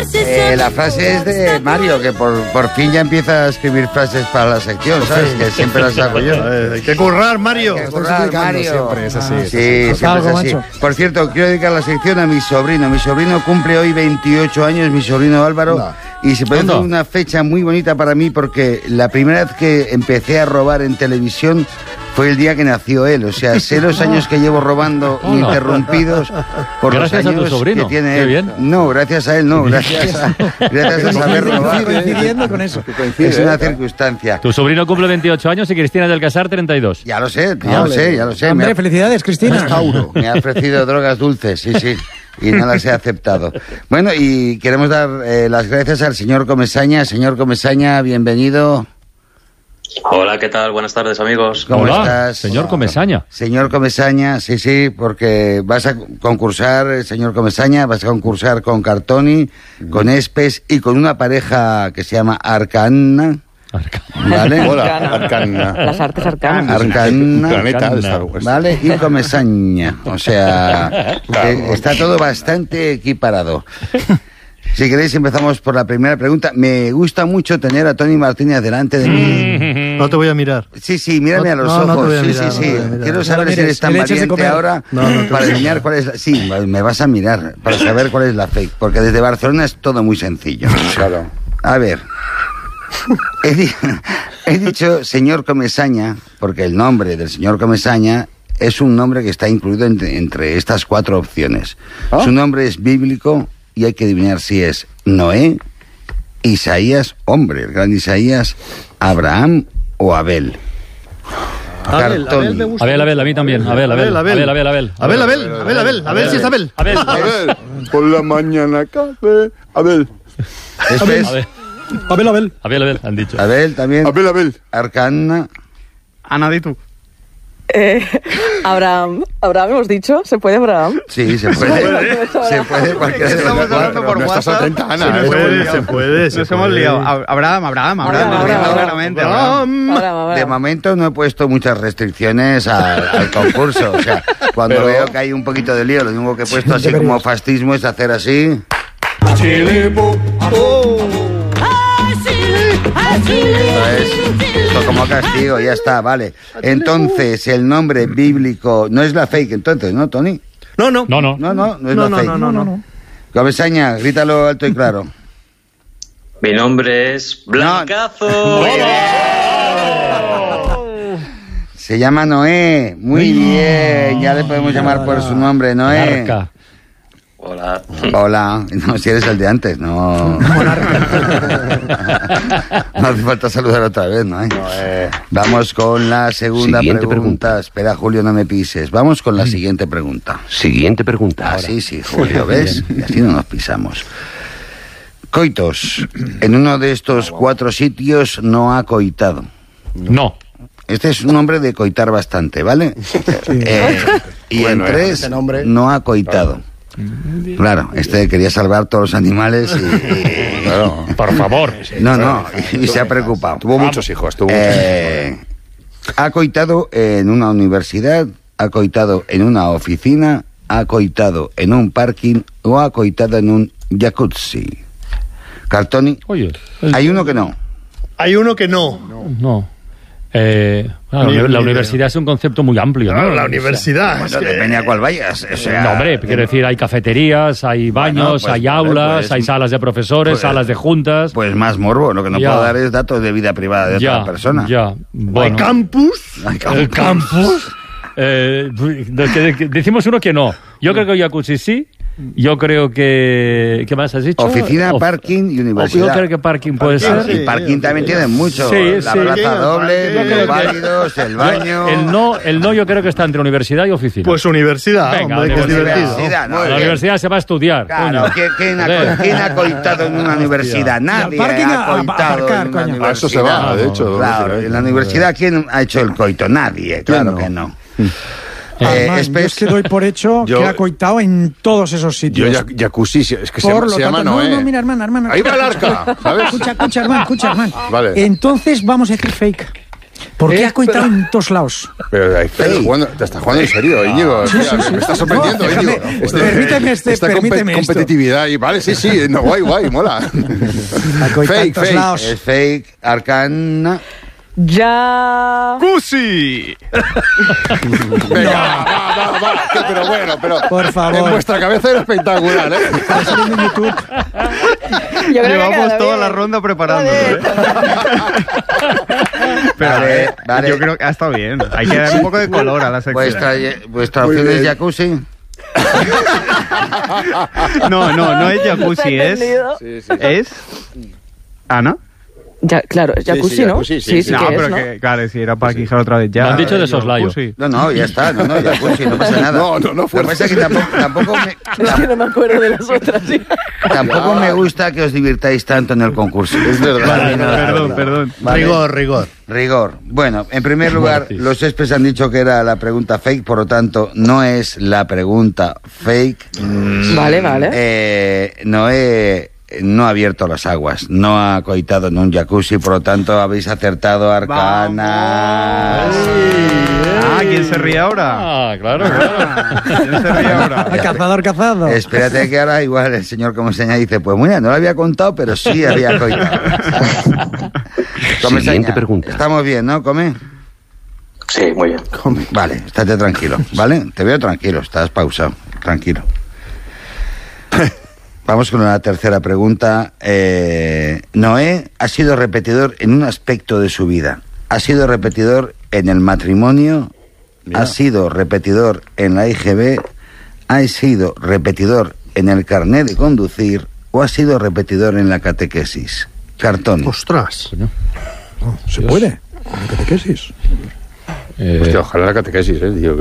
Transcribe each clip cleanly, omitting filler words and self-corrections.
La frase es de Mario, que por fin ya empieza a escribir frases para la sección, ¿sabes? Que siempre las hago yo. Hay que currar, Mario. Hay que currar, Mario. Siempre es así. Sí, siempre es así. Por cierto, quiero dedicar la sección a mi sobrino. Mi sobrino cumple hoy 28 años, mi sobrino Álvaro. Y se parece una fecha muy bonita para mí porque la primera vez que empecé a robar en televisión fue el día que nació él. O sea, sé los años que llevo robando ininterrumpidos por gracias los años a tu sobrino. que tiene Qué él. Bien. No, gracias a él, no. Gracias a saber robar. Coincidiendo con eso. Es una circunstancia. Tu sobrino cumple 28 años y Cristina del Casar 32. Ya lo sé, ya lo sé. Hombre, felicidades, Cristina. Me ha ofrecido drogas dulces, sí. Y no las he aceptado. Bueno, y queremos dar las gracias al señor Comesaña. Señor Comesaña, bienvenido. Hola, ¿qué tal? Buenas tardes, amigos. ¿Cómo Hola, estás? señor Comesaña. Señor Comesaña, sí, porque vas a concursar, señor Comesaña, vas a concursar con Cartoni, con Espes y con una pareja que se llama Arcana. ¿Vale? Hola, Arcana. Las artes arcanas. Arcana. Planeta de Star Wars. ¿Vale? Y Comesaña. O sea, está todo bastante equiparado. Si queréis empezamos por la primera pregunta. Me gusta mucho tener a Tony Martínez delante de mí. No te voy a mirar. Sí, mírame a los no, ojos. no te voy a Sí. mirar, no te voy a mirar. Quiero saber si eres tan valiente ahora para adivinar cuál es la... Sí, me vas a mirar para saber cuál es la fake. Porque desde Barcelona es todo muy sencillo. Claro. A ver. He dicho señor Comesaña porque el nombre del señor Comesaña es un nombre que está incluido entre estas 4 opciones. Su nombre es bíblico y hay que adivinar si es Noé, Isaías, hombre, el gran Isaías, Abraham o Abel. Abel me gusta. Abel, a mí también. Abel si es Abel. Abel. Por la mañana café. Abel. Abel, han dicho. Abel también. Abel. Arcana. Ana, di tú. Abraham hemos dicho, ¿se puede Abraham? Sí, se puede. Se puede cualquiera de los 4. No estás atenta, Ana. Se puede. Nos hemos liado. Abraham. Claramente. De momento no he puesto muchas restricciones al concurso. O sea, cuando veo que hay un poquito de lío, lo único que he puesto así como fascismo es hacer así. Esto como castigo, ya está, vale. Entonces, el nombre bíblico no es la fake, entonces, ¿no, Tony? No es la fake. No. Comesaña, grítalo alto y claro. Mi nombre es Blancazo. Se llama Noé. Muy bien, ya le podemos llamar por su nombre, Noé. Arca. Hola. No, si eres el de antes, no. No hace falta saludar otra vez, ¿no? Vamos con la segunda pregunta. Espera, Julio, no me pises. Vamos con la siguiente pregunta. Sí, Julio, ¿ves? Y así no nos pisamos. Coitos. En uno de estos 4 sitios no ha coitado. No. Este es un nombre de coitar bastante, ¿vale? Y en 3 no ha coitado. Claro, quería salvar todos los animales y claro, por favor. No, y se ha preocupado. Tuvo muchos hijos. Ha coitado en una universidad, ha coitado en una oficina, ha coitado en un parking o ha coitado en un jacuzzi. Cartoni, Oye, hay uno que no. No. La universidad es un concepto muy amplio, ¿no? La universidad. Bueno, depende a cuál vayas. O sea, No, hombre, quiero decir, hay cafeterías, hay baños, hay aulas, hay salas de profesores, salas de juntas. Pues más morbo, lo que no puedo dar es datos de vida privada de otra persona. Bueno. ¿Hay campus? ¿El campus? Decimos uno que no. Yo creo que jacuzzi sí. Yo creo que... ¿Qué más has dicho? Oficina, parking y universidad. Yo creo que parking puede ser. Y parking también tiene mucho. Sí, la plaza doble, los válidos, el baño... El no yo creo que está entre universidad y oficina. Pues universidad, Venga, hombre, que es divertido. La universidad se va a estudiar. Claro, ¿quién ha coitado en una universidad? Nadie ha coitado en una universidad. A eso se va, de hecho. Claro, en la universidad, ¿quién ha hecho el coito? Nadie, claro que no. Además, yo es que doy por hecho que ha coitado en todos esos sitios. Yo jacuzzi, es que se llama tanto, Noé. No, mira, hermano. Ahí va el arca, ¿sabes? Escucha, hermano. Vale. Entonces vamos a decir fake. ¿Por qué has coitado en todos lados? Pero te estás jugando en serio, Íñigo. Sí. Me estás sorprendiendo, no, Íñigo. Permíteme esta competitividad y vale, sí, no, guay, mola. Fake. Es fake, Arcana. ¡Cusi! Venga, va. Pero bueno, por favor. En vuestra cabeza era espectacular, ¿eh? Llevamos toda la ronda preparándolo, ¿eh? Pero vale. Yo creo que ha estado bien. Hay que dar un poco de color a la sección. ¿Vuestra opción es jacuzzi? No es jacuzzi, es Ana. Ya, claro, jacuzzi, ¿no? Sí, no, pero ¿no? que, claro, si era para quijar otra vez ya. Me han dicho de soslayo. No, ya está, jacuzzi, no pasa nada. No, Lo que pasa es que tampoco me... Es que no me acuerdo de las otras. ¿Sí? Tampoco me gusta que os divirtáis tanto en el concurso. Es verdad. Perdón. Vale. Rigor. Bueno, en primer lugar, los céspedes han dicho que era la pregunta fake, por lo tanto, no es la pregunta fake. Vale. No ha abierto las aguas, no ha coitado en un jacuzzi, por lo tanto habéis acertado, Arcanas. ¿Quién se ríe ahora? Claro. ¿Quién se ríe ahora? Cazador. Espérate que ahora igual el señor como señala dice, pues mira, no lo había contado, pero sí había coitado. Siguiente pregunta. Estamos bien, ¿no? ¿Come? Sí, muy bien. Vale, estate tranquilo, ¿vale? Te veo tranquilo, estás pausado, tranquilo. Vamos con la tercera pregunta. Noé ha sido repetidor en un aspecto de su vida. Ha sido repetidor en el matrimonio, ha sido repetidor en la IGB, ha sido repetidor en el carnet de conducir o ha sido repetidor en la catequesis. Cartón. ¡Ostras! ¿Se puede? ¿En la catequesis? Hostia, ojalá la catequesis, tío.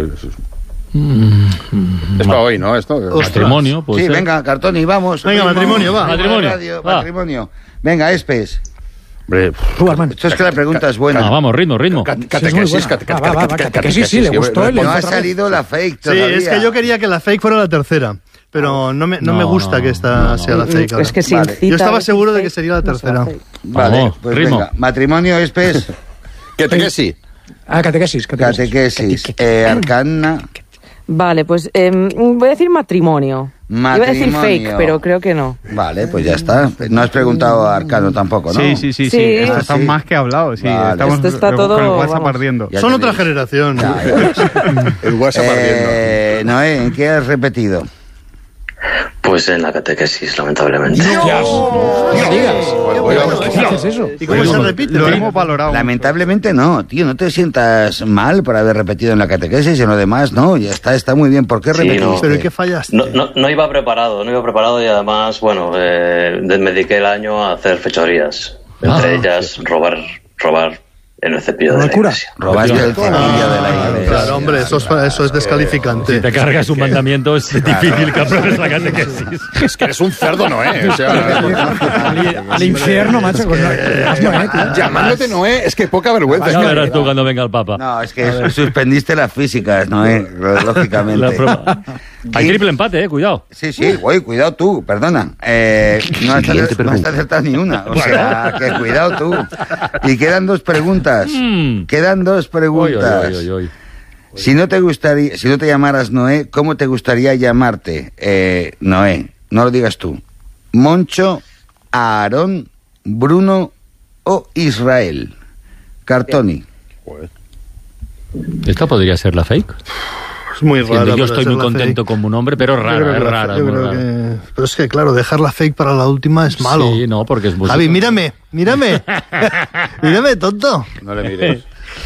Es para hoy, ¿no? Esto. Matrimonio, pues. Sí, venga, Cartoni, vamos. Venga, matrimonio, va. Matrimonio. Venga, Espes. Hombre, Esto es que la pregunta es buena. Vamos, ritmo. Catequesis, sí, le gustó. No ha salido la fake todavía. Sí, es que yo quería que la fake fuera la tercera. Pero no me gusta que esta sea la fake. Es que vale. yo estaba seguro de que sería la tercera. Vale, pues ritmo. venga. Matrimonio, Espes. Catequesis. Catequesis. Arcana. Vale, pues voy a decir matrimonio. Iba a decir fake, pero creo que no. Vale, pues ya está. No has preguntado a Arcano tampoco, ¿no? Sí. Esto está más que hablado. Sí, vale. Estamos Esto está todo, con el WhatsApp ardiendo. Son otra generación. El WhatsApp ardiendo. Noé, ¿en qué has repetido? Pues en la catequesis, lamentablemente. No digas. ¿Qué es eso? ¿Y cómo se repite? Lo hemos valorado. Lamentablemente no, tío, no te sientas mal por haber repetido en la catequesis y en lo demás, no, ya está muy bien. ¿Por qué repetiste? No. ¿Pero qué fallaste? No iba preparado y además, bueno, me dediqué el año a hacer fechorías. Entre ellas, robar en el cepillo de la iglesia. Robaste el cepillo de la iglesia. Claro, hombre, eso es descalificante. Si te cargas un mandamiento es difícil que apruebes la catequesis. Es que eres un cerdo, Noé. O sea, al infierno, macho. llamándote Noé, es que poca vergüenza. Ya verás tú cuando venga el Papa. No, es que suspendiste las físicas, Noé, lógicamente. Hay triple empate, cuidado. Sí, cuidado tú, perdona. No has acertado ni una. O sea, que cuidado tú. Y quedan dos preguntas. Quedan dos preguntas. Si no te llamaras Noé, ¿cómo te gustaría llamarte? Noé, no lo digas tú. Moncho, Aarón, Bruno o Israel. Cartoni. ¿Esta podría ser la fake? Es muy raro. Yo estoy muy contento con un nombre, pero rara. Pero es que, claro, dejar la fake para la última es malo. Sí, no, porque es música. Javi, mírame. Mírame, tonto. No le mires.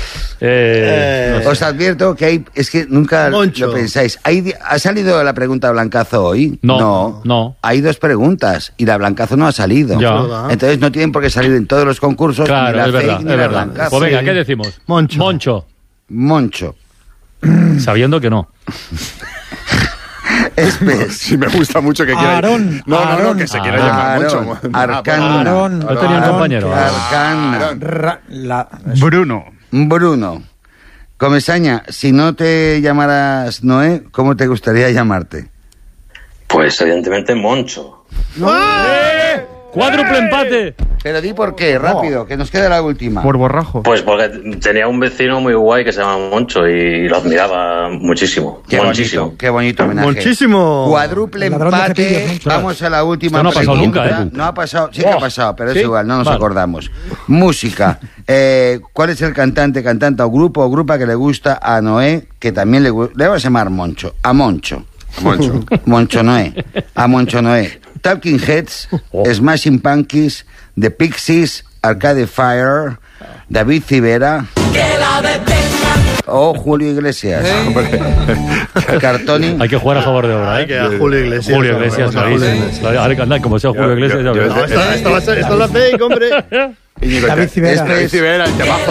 Os advierto que es que nunca Moncho. lo pensáis. ¿Ha salido la pregunta Blancazo hoy? No. Hay dos preguntas y la Blancazo no ha salido. Ya. Entonces no tienen por qué salir en todos los concursos. Claro, ni la es fake, verdad, ni es la verdad. Blancazo. Pues venga, ¿qué decimos? Moncho. Sabiendo que no. Sí, me gusta mucho que quiera. Aarón. No, que se quiera llamar Moncho. Arcana. No tenía un compañero. Arcana. Bruno. Comesaña, si no te llamaras Noé, ¿cómo te gustaría llamarte? Pues evidentemente Moncho. ¡Cuádruple empate! Pero di por qué, rápido, que nos queda la última. Por borrajo. Pues porque tenía un vecino muy guay que se llama Moncho y lo admiraba muchísimo. Qué bonito homenaje. Muchísimo. Cuádruple empate. Vamos a la última. No ha pasado nunca, ¿eh? No ha pasado, sí que ha pasado, pero es igual, no nos acordamos. Música. ¿Cuál es el cantante o grupa que le gusta a Noé? Que también le vamos a llamar Moncho. A Moncho. Moncho Noé. A Moncho Noé. Talking Heads, Smashing Pumpkins, The Pixies, Arcade Fire, David Civera o Julio Iglesias. Cartoni. Hay que jugar a favor de obra, ¿eh? Julio Iglesias. Julio Iglesias, como sea Julio Iglesias. Esto lo hacéis, hombre. David Civera. David Civera, el temazo.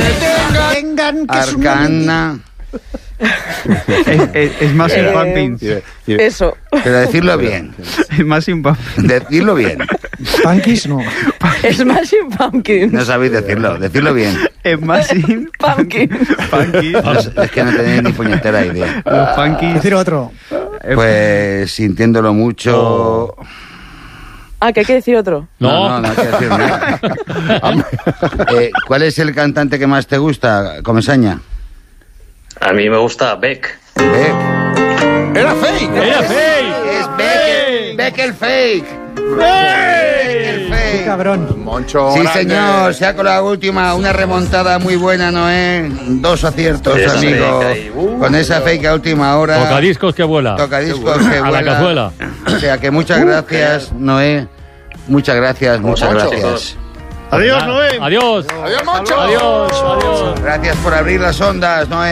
Arcana. Es más Pumpkins. Eso. Pero decirlo bien. Es más Pumpkins. Decirlo bien. Punkis no. Smashing Pumpkins. No sabéis decirlo bien. Es más Pumpkins. Es que no tenéis ni puñetera idea. Los Pumpkins. Decir otro. Pues sintiéndolo mucho. Ah, que hay que decir otro. No hay que decir nada. ¿Cuál es el cantante que más te gusta, Comesaña? A mí me gusta Beck. ¡Era fake! Es Beck el fake. Qué cabrón. Moncho. Sí, grande. señor, se ha colado la última, una remontada muy buena, Noé. 2 aciertos, Esa amigo. fake ahí. Con esa fake a última hora. Tocadiscos que vuela. Tocadiscos que vuela. A la cazuela. O sea que muchas gracias, Noé. Muchas gracias. Adiós, Noé. Adiós. ¡Adiós, Moncho! Adiós. Gracias por abrir las ondas, Noé.